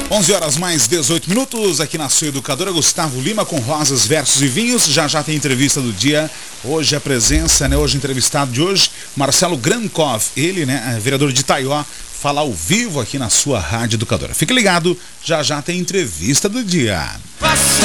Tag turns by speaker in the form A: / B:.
A: 11 horas mais 18 minutos, aqui na sua educadora Gustavo Lima com Rosas, Versos e Vinhos. Já tem entrevista do dia. Hoje a presença, hoje entrevistado de hoje, Marcelo Grankov. Ele, vereador de Itaió, fala ao vivo aqui na sua rádio educadora. Fique ligado, já tem entrevista do dia.